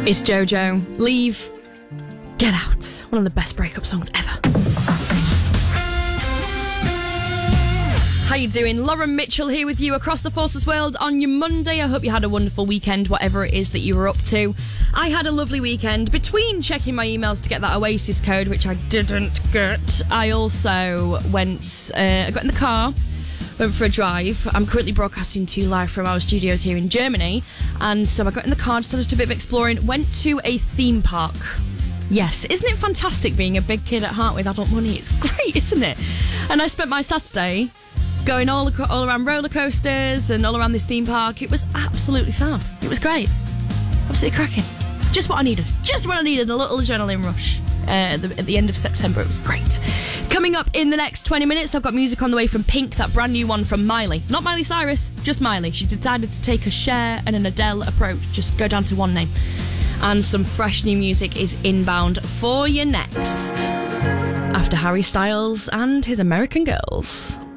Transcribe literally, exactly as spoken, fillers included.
It's JoJo. Leave. Get Out. One of the best breakup songs ever. How you doing? Lauren Mitchell here with you across the Forces world on your Monday. I hope you had a wonderful weekend, whatever it is that you were up to. I had a lovely weekend. Between checking my emails to get that Oasis code, which I didn't get, I also went, uh, I got in the car, went for a drive. I'm currently broadcasting to you live from our studios here in Germany. And so I got in the car, decided to do a bit of exploring, went to a theme park. Yes, isn't it fantastic being a big kid at heart with adult money? It's great, isn't it? And I spent my Saturday going all, ac- all around roller coasters and all around this theme park. It was absolutely fab. It was great. Absolutely cracking. Just what I needed. Just what I needed. A little adrenaline rush uh, at, the, at the end of September. It was great. Coming up in the next twenty minutes, I've got music on the way from Pink, that brand new one from Miley. Not Miley Cyrus, just Miley. She decided to take a Cher and an Adele approach. Just go down to one name. And some fresh new music is inbound for you next. After Harry Styles and his American Girls.